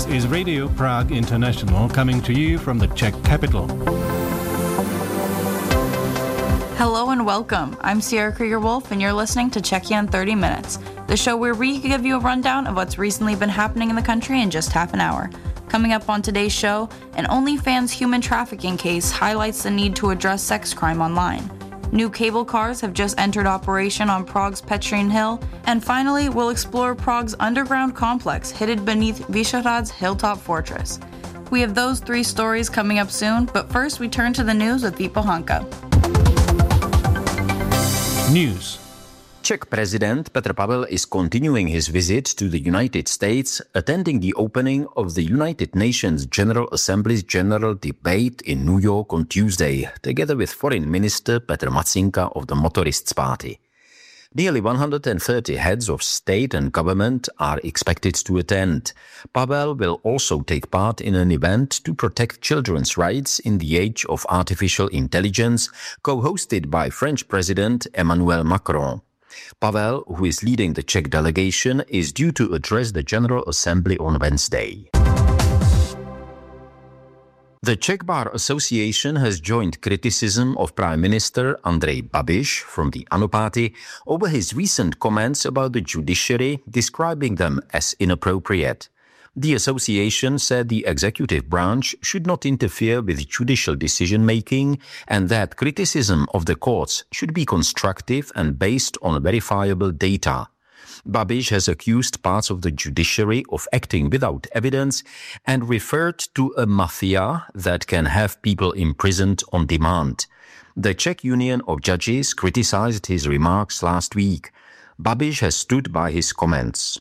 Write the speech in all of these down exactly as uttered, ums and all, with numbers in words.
is Radio Prague International, coming to you from the Czech capital. Hello and welcome. I'm Sierra Krieger-Wolf and you're listening to Czechia in thirty minutes, the show where we give you a rundown of what's recently been happening in the country in just half an hour. Coming up on today's show, an OnlyFans human trafficking case highlights the need to address sex crime online. New cable cars have just entered operation on Prague's Petřín Hill. And finally, we'll explore Prague's underground complex hidden beneath Vyšehrad's hilltop fortress. We have those three stories coming up soon, but first we turn to the news with Vít Pohanka. News. Czech President Petr Pavel is continuing his visit to the United States, attending the opening of the United Nations General Assembly's General Debate in New York on Tuesday, together with Foreign Minister Petr Matsinka of the Motorists Party. Nearly one hundred thirty heads of state and government are expected to attend. Pavel will also take part in an event to protect children's rights in the age of artificial intelligence, co-hosted by French President Emmanuel Macron. Pavel, who is leading the Czech delegation, is due to address the General Assembly on Wednesday. The Czech Bar Association has joined criticism of Prime Minister Andrej Babiš from the ANO party over his recent comments about the judiciary, describing them as inappropriate. The association said the executive branch should not interfere with judicial decision-making and that criticism of the courts should be constructive and based on verifiable data. Babiš has accused parts of the judiciary of acting without evidence and referred to a mafia that can have people imprisoned on demand. The Czech Union of Judges criticized his remarks last week. Babiš has stood by his comments.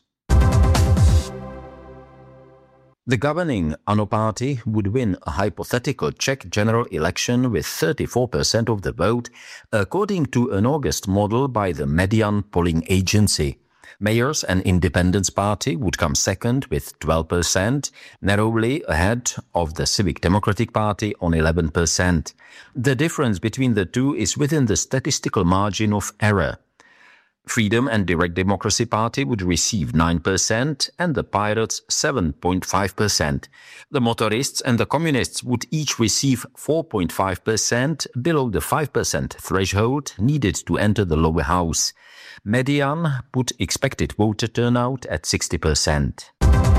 The governing ANO party would win a hypothetical Czech general election with thirty-four percent of the vote, according to an August model by the Median polling agency. Mayors and Independence Party would come second with twelve percent, narrowly ahead of the Civic Democratic Party on eleven percent. The difference between the two is within the statistical margin of error. Freedom and Direct Democracy Party would receive nine percent and the Pirates seven point five percent. The Motorists and the Communists would each receive four point five percent, below the five percent threshold needed to enter the lower house. Median put expected voter turnout at sixty percent.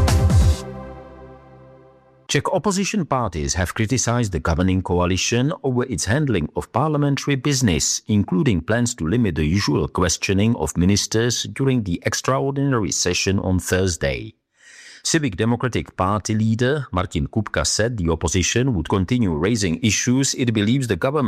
Czech opposition parties have criticized the governing coalition over its handling of parliamentary business, including plans to limit the usual questioning of ministers during the extraordinary session on Thursday. Civic Democratic Party leader Martin Kupka said the opposition would continue raising issues it believes the government